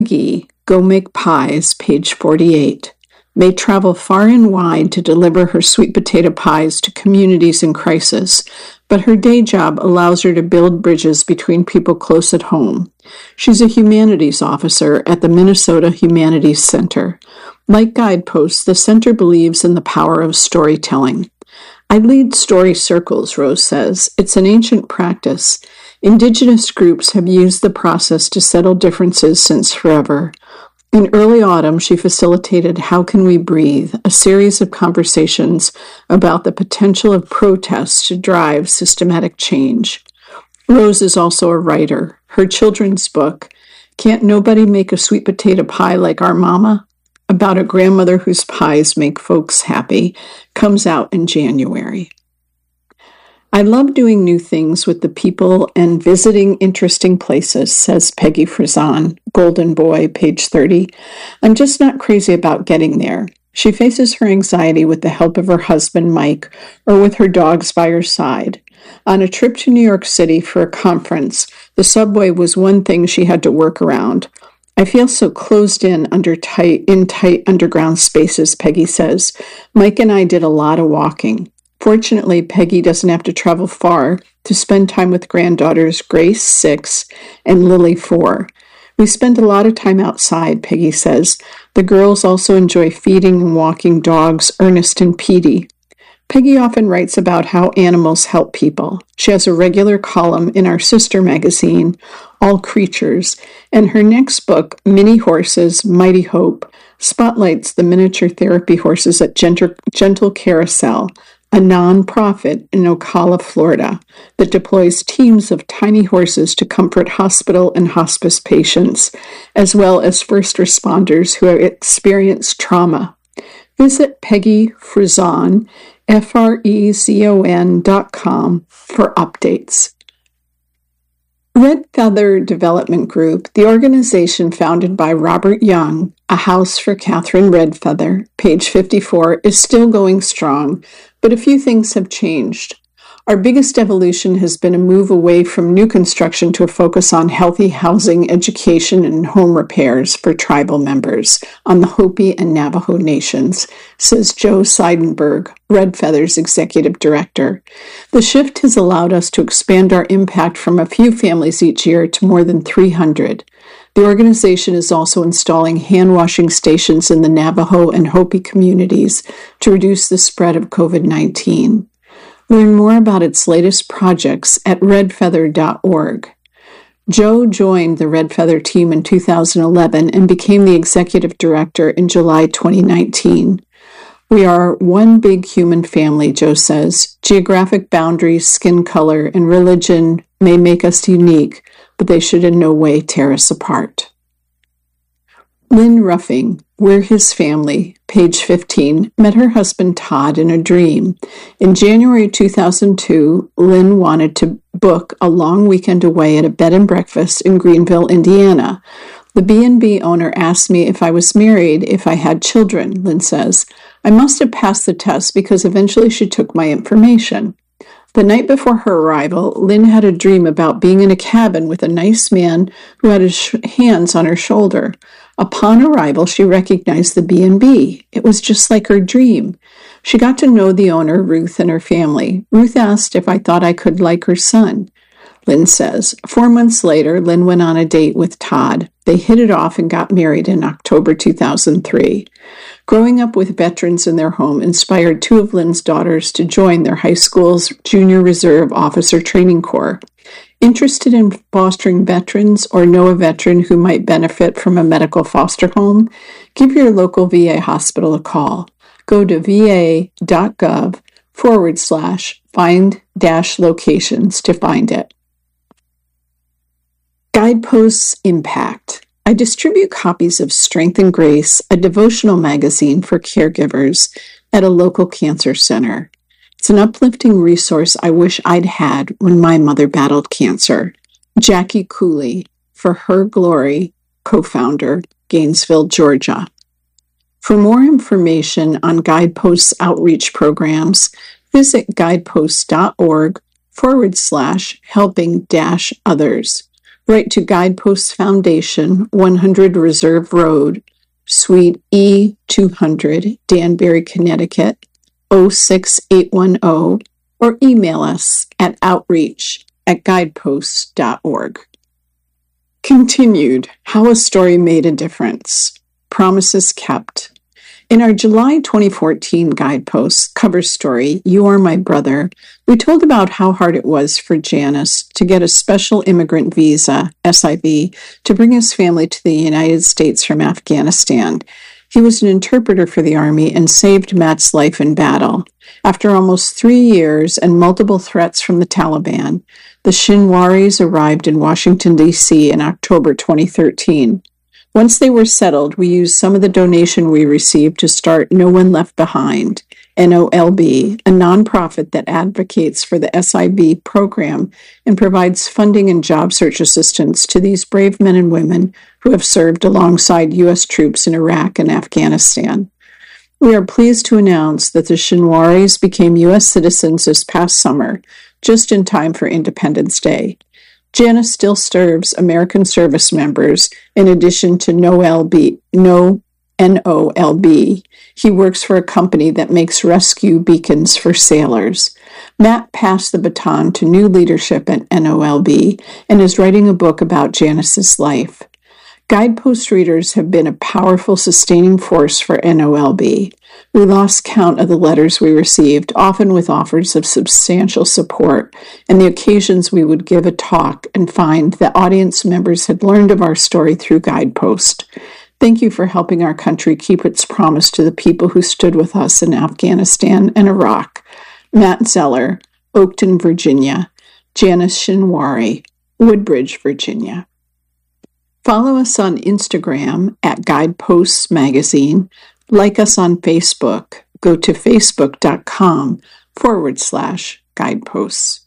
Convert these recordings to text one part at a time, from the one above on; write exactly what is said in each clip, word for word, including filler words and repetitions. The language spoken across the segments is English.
Peggy, Go Make Pies, page forty-eight, may travel far and wide to deliver her sweet potato pies to communities in crisis, but her day job allows her to build bridges between people close at home. She's a humanities officer at the Minnesota Humanities Center. Like Guideposts, the center believes in the power of storytelling. I lead story circles, Rose says. It's an ancient practice. Indigenous groups have used the process to settle differences since forever. In early autumn, she facilitated How Can We Breathe, a series of conversations about the potential of protests to drive systematic change. Rose is also a writer. Her children's book, Can't Nobody Make a Sweet Potato Pie Like Our Mama?, about a grandmother whose pies make folks happy, comes out in January. I love doing new things with the people and visiting interesting places, says Peggy Frazan, Golden Boy, page thirty. I'm just not crazy about getting there. She faces her anxiety with the help of her husband, Mike, or with her dogs by her side. On a trip to New York City for a conference, the subway was one thing she had to work around. I feel so closed in under tight, in tight underground spaces, Peggy says. Mike and I did a lot of walking. Fortunately, Peggy doesn't have to travel far to spend time with granddaughters Grace, six, and Lily, four. We spend a lot of time outside, Peggy says. The girls also enjoy feeding and walking dogs Ernest and Petey. Peggy often writes about how animals help people. She has a regular column in our sister magazine, All Creatures, and her next book, Mini Horses, Mighty Hope, spotlights the miniature therapy horses at Gentle, Gentle Carousel, a nonprofit in Ocala, Florida, that deploys teams of tiny horses to comfort hospital and hospice patients, as well as first responders who have experienced trauma. Visit Peggy Frazan, F R E Z O N dot com for updates. Red Feather Development Group, the organization founded by Robert Young, A House for Catherine Redfeather, page fifty-four, is still going strong, but a few things have changed. Our biggest evolution has been a move away from new construction to a focus on healthy housing, education, and home repairs for tribal members on the Hopi and Navajo nations, says Joe Seidenberg, Red Feather's executive director. The shift has allowed us to expand our impact from a few families each year to more than three hundred. The organization is also installing hand-washing stations in the Navajo and Hopi communities to reduce the spread of covid nineteen. Learn more about its latest projects at red feather dot org. Joe joined the Red Feather team in two thousand eleven and became the executive director in July twenty nineteen. We are one big human family, Joe says. Geographic boundaries, skin color, and religion may make us unique, but they should in no way tear us apart. Lynn Ruffing, We're His Family, page fifteen, met her husband Todd in a dream. In January two thousand two, Lynn wanted to book a long weekend away at a bed and breakfast in Greenville, Indiana. The B and B owner asked me if I was married, if I had children, Lynn says. I must have passed the test because eventually she took my information. The night before her arrival, Lynn had a dream about being in a cabin with a nice man who had his sh- hands on her shoulder. Upon arrival, she recognized the B and B. It was just like her dream. She got to know the owner, Ruth, and her family. Ruth asked if I thought I could like her son. Lynn says, four months later, Lynn went on a date with Todd. They hit it off and got married in October two thousand three. Growing up with veterans in their home inspired two of Lynn's daughters to join their high school's Junior Reserve Officer Training Corps. Interested in fostering veterans or know a veteran who might benefit from a medical foster home? Give your local V A hospital a call. Go to va.gov forward slash find dash locations to find it. Guideposts Impact. I distribute copies of Strength and Grace, a devotional magazine for caregivers, at a local cancer center. It's an uplifting resource I wish I'd had when my mother battled cancer. Jackie Cooley, For Her Glory, co-founder, Gainesville, Georgia. For more information on Guideposts outreach programs, visit guideposts.org forward slash helping dash others. Write to Guidepost Foundation, one hundred Reserve Road, Suite E two hundred, Danbury, Connecticut, oh six eight one oh, or email us at outreach at guideposts dot org. Continued, How a Story Made a Difference. Promises Kept. In our July twenty fourteen Guidepost cover story, You Are My Brother, we told about how hard it was for Janice to get a special immigrant visa, S I V, to bring his family to the United States from Afghanistan. He was an interpreter for the Army and saved Matt's life in battle. After almost three years and multiple threats from the Taliban, the Shinwaris arrived in Washington, D C in October twenty thirteen. Once they were settled, we used some of the donation we received to start No One Left Behind, N O L B, a nonprofit that advocates for the S I V program and provides funding and job search assistance to these brave men and women who have served alongside U S troops in Iraq and Afghanistan. We are pleased to announce that the Shinwaris became U S citizens this past summer, just in time for Independence Day. Janice still serves American service members in addition to No L B, no N O L B. He works for a company that makes rescue beacons for sailors. Matt passed the baton to new leadership at N O L B and is writing a book about Janice's life. Guidepost readers have been a powerful sustaining force for N O L B. We lost count of the letters we received, often with offers of substantial support, and the occasions we would give a talk and find that audience members had learned of our story through Guidepost. Thank you for helping our country keep its promise to the people who stood with us in Afghanistan and Iraq. Matt Zeller, Oakton, Virginia. Janice Shinwari, Woodbridge, Virginia. Follow us on Instagram at Guideposts Magazine. Like us on Facebook. Go to facebook.com forward slash guideposts.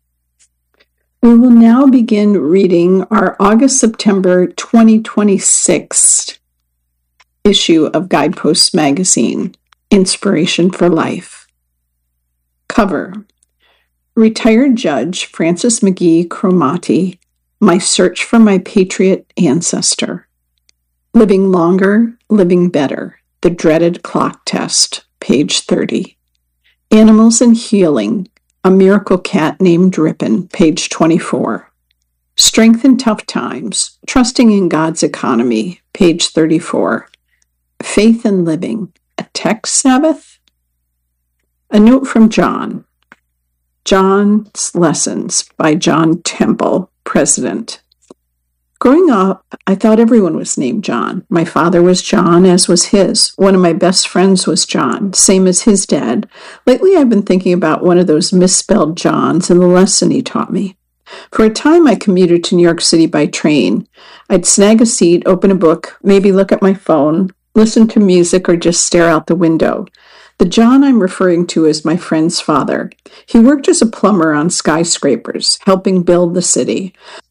We will now begin reading our August-September twenty twenty-six issue of Guideposts Magazine, Inspiration for Life. Cover: Retired Judge Francis McGee Cromartie, My Search for My Patriot Ancestor. Living Longer, Living Better, The Dreaded Clock Test, page thirty. Animals and Healing, A Miracle Cat Named Ripon, page twenty-four. Strength in Tough Times, Trusting in God's Economy, page thirty-four. Faith and Living, A Tech Sabbath? A Note from John. John's Lessons by John Temple, President. Growing up, I thought everyone was named John. My father was John, as was his. One of my best friends was John, same as his dad. Lately, I've been thinking about one of those misspelled Johns and the lesson he taught me. For a time, I commuted to New York City by train. I'd snag a seat, open a book, maybe look at my phone, listen to music, or just stare out the window. The John I'm referring to is my friend's father. He worked as a plumber on skyscrapers, helping build the city.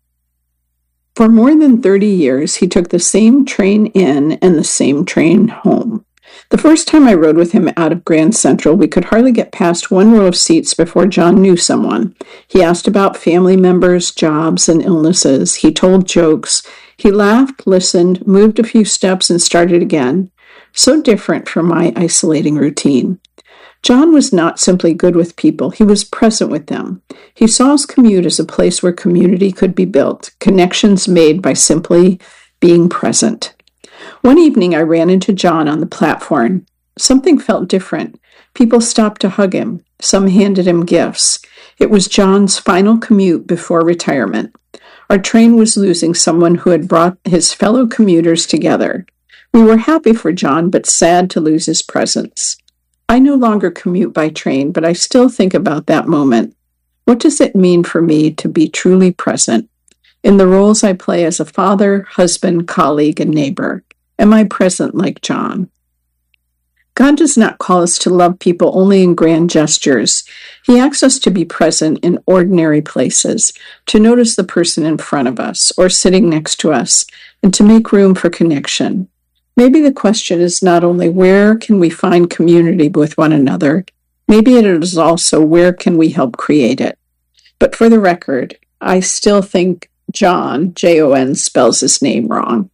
For more than thirty years, he took the same train in and the same train home. The first time I rode with him out of Grand Central, we could hardly get past one row of seats before John knew someone. He asked about family members, jobs, and illnesses. He told jokes. He laughed, listened, moved a few steps, and started again. So different from my isolating routine. John was not simply good with people, he was present with them. He saw his commute as a place where community could be built, connections made by simply being present. One evening I ran into John on the platform. Something felt different. People stopped to hug him. Some handed him gifts. It was John's final commute before retirement. Our train was losing someone who had brought his fellow commuters together. We were happy for John, but sad to lose his presence. I no longer commute by train, but I still think about that moment. What does it mean for me to be truly present? In the roles I play as a father, husband, colleague, and neighbor, am I present like John? God does not call us to love people only in grand gestures. He asks us to be present in ordinary places, to notice the person in front of us or sitting next to us, and to make room for connection. Maybe the question is not only where can we find community with one another, maybe it is also where can we help create it. But for the record, I still think John, J O N, spells his name wrong.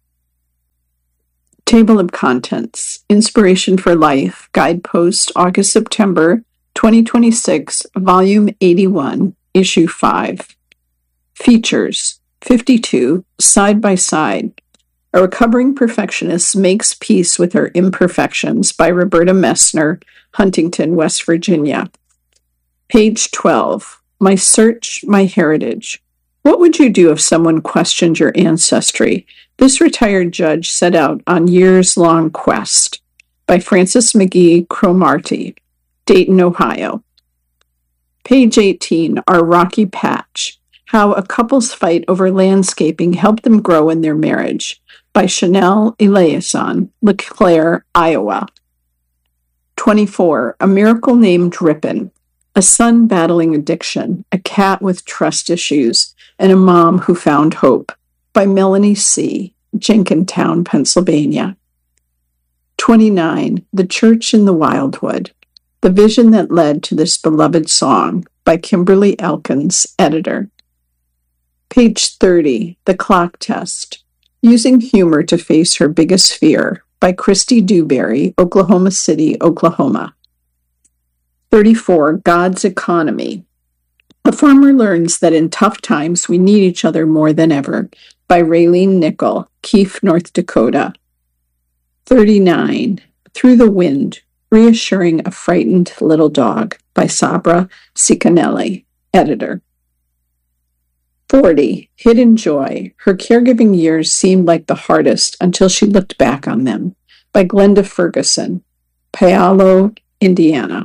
Table of Contents. Inspiration for Life. Guidepost, August-September twenty twenty-six, Volume eighty-one, Issue five. Features. fifty-two. Side by Side. A Recovering Perfectionist Makes Peace with Her Imperfections by Roberta Messner, Huntington, West Virginia. Page twelve. My Search, My Heritage. What would you do if someone questioned your ancestry? This retired judge set out on years-long quest. By Frances McGee Cromartie, Dayton, Ohio. Page eighteen. Our Rocky Patch. How a Couple's Fight Over Landscaping Helped Them Grow in Their Marriage. By Chanel Eliasson, LeClaire, Iowa. twenty-four. A Miracle Named Ripon. A son battling addiction, a cat with trust issues, and a mom who found hope. By Melanie C., Jenkintown, Pennsylvania. twenty-nine. The Church in the Wildwood. The Vision That Led to This Beloved Song. By Kimberly Elkins, editor. Page thirty. The Clock Test. Using Humor to Face Her Biggest Fear. By Christy Dewberry, Oklahoma City, Oklahoma. thirty-four. God's Economy. A farmer learns that in tough times we need each other more than ever. By Raylene Nickel, Keefe, North Dakota. thirty-nine. Through the Wind. Reassuring a Frightened Little Dog. By Sabra Cicanelli, editor. forty. Hidden Joy. Her caregiving years seemed like the hardest until she looked back on them. By Glenda Ferguson, Puyallup, Indiana.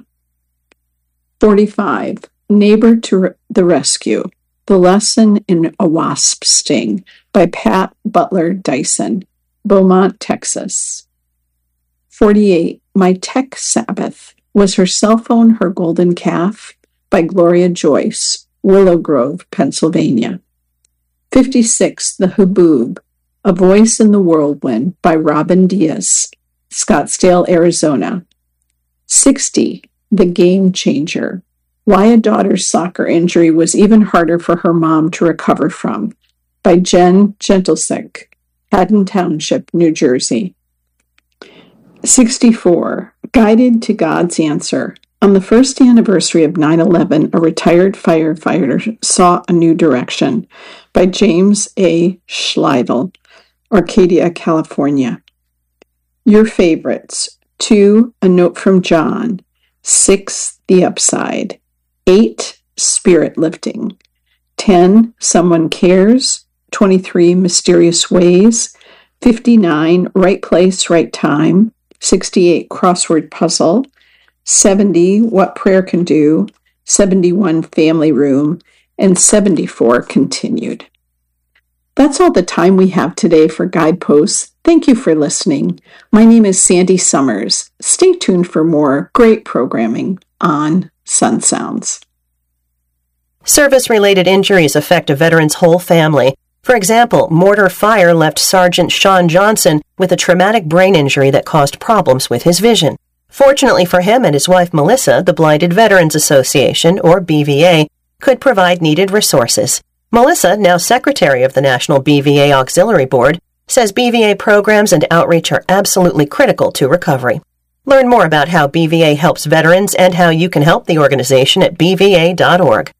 forty-five. Neighbor to the Rescue. The Lesson in a Wasp Sting. By Pat Butler Dyson, Beaumont, Texas. forty-eight. My Tech Sabbath. Was her cell phone her golden calf? By Gloria Joyce, Willow Grove, Pennsylvania. fifty-six. The Haboob. A Voice in the Whirlwind. By Robin Diaz, Scottsdale, Arizona. sixty. The Game Changer. Why a daughter's soccer injury was even harder for her mom to recover from. By Jen Gentlesick, Haddon Township, New Jersey. sixty-four. Guided to God's Answer. On the first anniversary of nine eleven, a retired firefighter saw a new direction. By James A. Schleidel, Arcadia, California. Your favorites. two. A Note from John. six. The Upside. eight. Spirit Lifting. ten. Someone Cares. twenty-three. Mysterious Ways. fifty-nine. Right Place, Right Time. sixty-eight. Crossword Puzzle. seventy. What Prayer Can Do. seventy-one. Family Room. And seventy-four. Continued. That's all the time we have today for Guideposts. Thank you for listening. My name is Sandy Summers. Stay tuned for more great programming on Sun Sounds. Service-related injuries affect a veteran's whole family. For example, mortar fire left Sergeant Sean Johnson with a traumatic brain injury that caused problems with his vision. Fortunately for him and his wife Melissa, the Blinded Veterans Association, or B V A, could provide needed resources. Melissa, now secretary of the National B V A Auxiliary Board, says B V A programs and outreach are absolutely critical to recovery. Learn more about how B V A helps veterans and how you can help the organization at b v a dot org.